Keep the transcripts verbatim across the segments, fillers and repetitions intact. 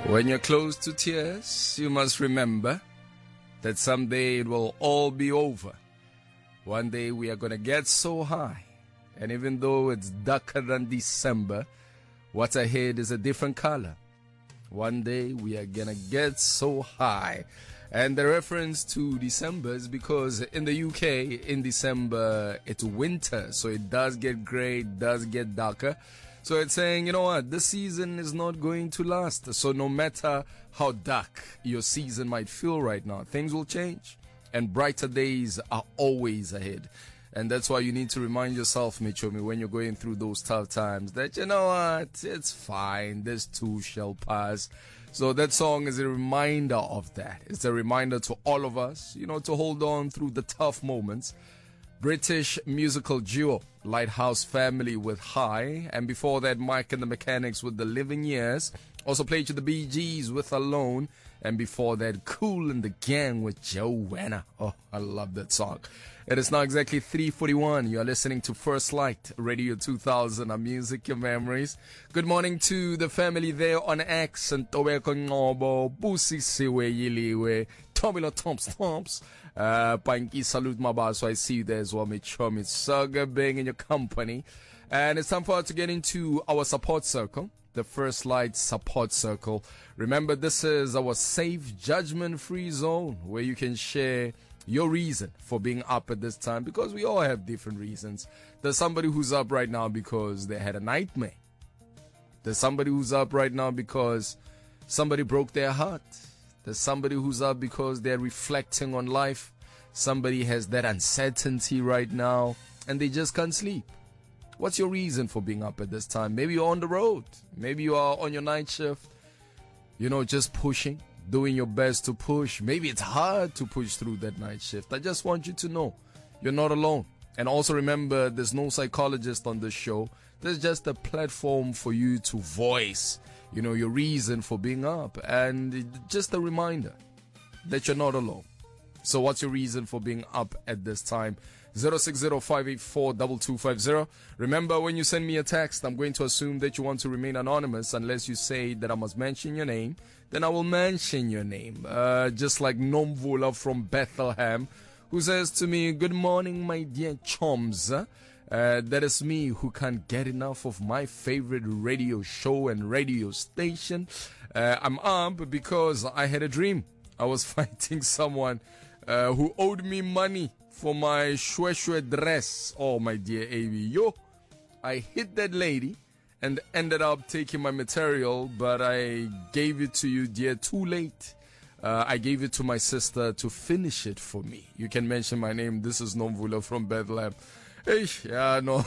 When you're close to tears, you must remember that someday it will all be over. One day we are going to get so high. And even though it's darker than December, what's ahead is a different color. One day we are going to get so high. And the reference to December is because in the U K, in December, it's winter. So it does get gray, it does get darker. So it's saying, you know what, this season is not going to last. So no matter how dark your season might feel right now, things will change. And brighter days are always ahead. And that's why you need to remind yourself, Michomi, when you're going through those tough times, that, you know what, it's fine. This too shall pass. So that song is a reminder of that. It's a reminder to all of us, you know, to hold on through the tough moments. British musical duo Lighthouse Family with High, and before that Mike and the Mechanics with The Living Years. Also played to the Bee Gees with Alone, and before that Kool and the Gang with Joanna. Oh, I love that song. It is now exactly three forty-one. You are listening to First Light Radio two thousand, our music, your memories. Good morning to the family there on X, and Tobeko Ngobo, Busi Siwe Yiliwe, Tomilo Tomps Tomps. Uh, Panki salute my boss, so I see you there as well, Michomi. It's so good being in your company. And it's time for us to get into our support circle, the First Light support circle. Remember, this is our safe, judgment-free zone where you can share your reason for being up at this time, because we all have different reasons. There's somebody who's up right now because they had a nightmare. There's somebody who's up right now because somebody broke their heart. There's somebody who's up because they're reflecting on life. Somebody has that uncertainty right now and they just can't sleep. What's your reason for being up at this time? Maybe you're on the road. Maybe you are on your night shift. You know, just pushing, doing your best to push. Maybe it's hard to push through that night shift. I just want you to know you're not alone. And also remember, there's no psychologist on this show. There's just a platform for you to voice, you know, your reason for being up. And just a reminder that you're not alone. So what's your reason for being up at this time? zero six zero five eight four two two five zero. Remember, when you send me a text, I'm going to assume that you want to remain anonymous unless you say that I must mention your name. Then I will mention your name. Uh, just like Nomvula from Bethlehem, who says to me, "Good morning, my dear chums. Uh, that is me who can't get enough of my favorite radio show and radio station. Uh, I'm up because I had a dream. I was fighting someone uh, who owed me money for my shwe shwe dress. Oh, my dear A B. Yo, I hit that lady and ended up taking my material, but I gave it to you, dear, too late. Uh, I gave it to my sister to finish it for me." You can mention my name. This is Nomvula from Bethlehem. Hey, yeah, no,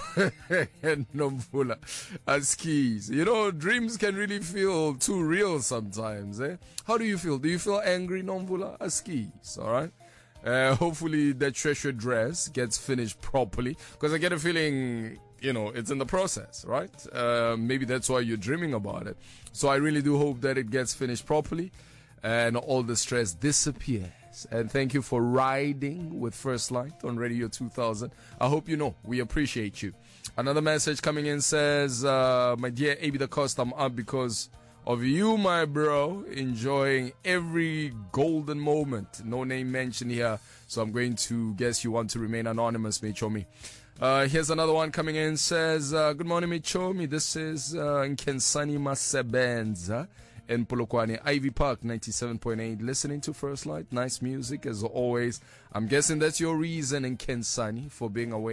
Nomvula, Askis. You know, dreams can really feel too real sometimes, eh? How do you feel? Do you feel angry, Nomvula? Askis, all right? Uh, hopefully that treasure dress gets finished properly, because I get a feeling, you know, it's in the process, right? Uh, maybe that's why you're dreaming about it. So I really do hope that it gets finished properly and all the stress disappears. And thank you for riding with First Light on Radio two thousand. I hope you know we appreciate you. Another message coming in says, uh, "My dear A B the Cost, I'm up because of you, my bro. Enjoying every golden moment." No name mentioned here, so I'm going to guess you want to remain anonymous, Michomi. Uh, here's another one coming in. Says, uh, "Good morning, Michomi. This is uh, Nkensani Masebenza in Polokwane, Ivy Park, ninety-seven point eight. Listening to First Light. Nice music as always. I'm guessing that's your reason, Nkensani, for being away."